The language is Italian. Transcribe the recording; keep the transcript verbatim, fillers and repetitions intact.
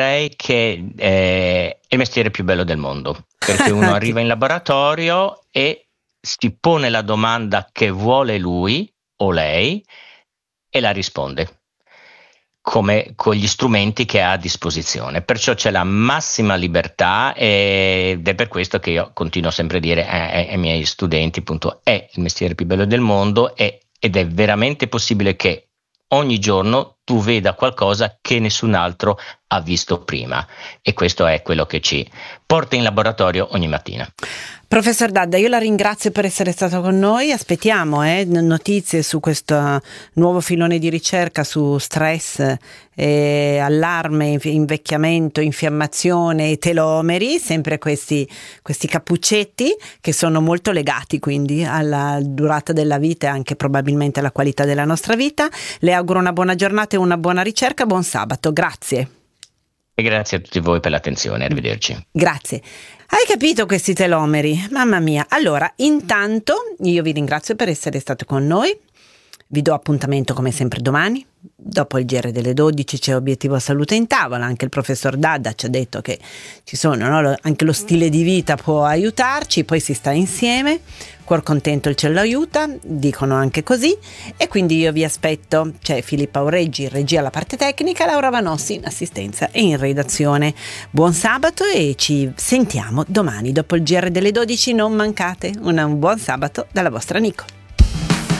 direi che eh, è il mestiere più bello del mondo, perché uno arriva in laboratorio e si pone la domanda che vuole lui o lei e la risponde come con gli strumenti che ha a disposizione, perciò c'è la massima libertà ed è per questo che io continuo sempre a dire ai, ai miei studenti, appunto, è il mestiere più bello del mondo e, ed è veramente possibile che ogni giorno tu veda qualcosa che nessun altro ha visto prima, e questo è quello che ci porta in laboratorio ogni mattina. Professor D'Adda, io la ringrazio per essere stato con noi. Aspettiamo eh, notizie su questo nuovo filone di ricerca su stress, eh, allarme, invecchiamento, infiammazione e telomeri, sempre questi, questi cappuccetti che sono molto legati quindi alla durata della vita e anche probabilmente alla qualità della nostra vita. Le auguro una buona giornata e una buona ricerca. Buon sabato, grazie. E grazie a tutti voi per l'attenzione, arrivederci. Grazie. Hai capito questi telomeri? Mamma mia. Allora, intanto io vi ringrazio per essere stato con noi. Vi do appuntamento come sempre domani. Dopo il G R delle dodici c'è Obiettivo Salute in Tavola. Anche il professor D'Adda ci ha detto che ci sono, no? Anche lo stile di vita può aiutarci, poi si sta insieme. Cuor contento il cielo aiuta, dicono anche così. E quindi io vi aspetto. C'è Filippa Aureggi in regia alla parte tecnica, Laura Vanossi in assistenza e in redazione. Buon sabato e ci sentiamo domani dopo il G R delle dodici. Non mancate. Un buon sabato dalla vostra Nico.